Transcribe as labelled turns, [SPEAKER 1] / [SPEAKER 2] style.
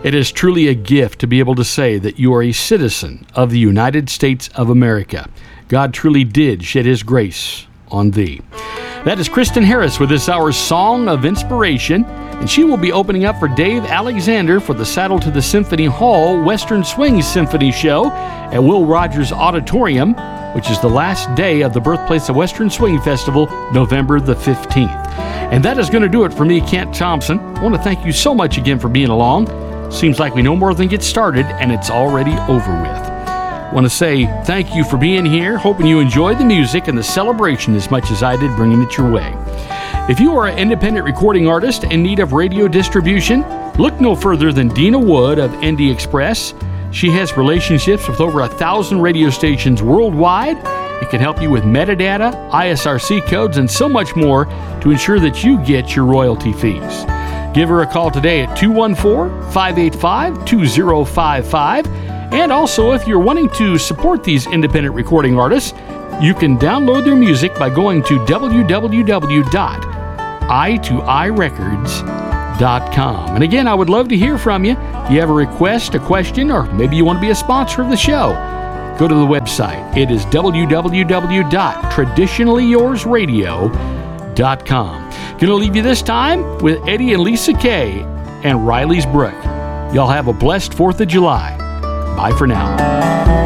[SPEAKER 1] It is truly a gift to be able to say that you are a citizen of the United States of America. God truly did shed His grace on thee. That is Kristen Harris with this hour's Song of Inspiration, and she will be opening up for Dave Alexander for the Saddle to the Symphony Hall Western Swing Symphony Show at Will Rogers Auditorium, which is the last day of the Birthplace of Western Swing Festival, November the 15th. And that is going to do it for me, Kent Thompson. I want to thank you so much again for being along. Seems like we no more than get started, and it's already over with. I want to say thank you for being here, hoping you enjoyed the music and the celebration as much as I did bringing it your way. If you are an independent recording artist in need of radio distribution, look no further than Dina Wood of Indie Express. She has relationships with over 1,000 radio stations worldwide and can help you with metadata, ISRC codes, and so much more to ensure that you get your royalty fees. Give her a call today at 214-585-2055. And also, if you're wanting to support these independent recording artists, you can download their music by going to www.i2irecords.com. And again, I would love to hear from you. If you have a request, a question, or maybe you want to be a sponsor of the show, go to the website. It is www.traditionallyoursradio.com. Going to leave you this time with Eddie and Lisa Kay and Riley's Brook. Y'all have a blessed 4th of July. Bye for now.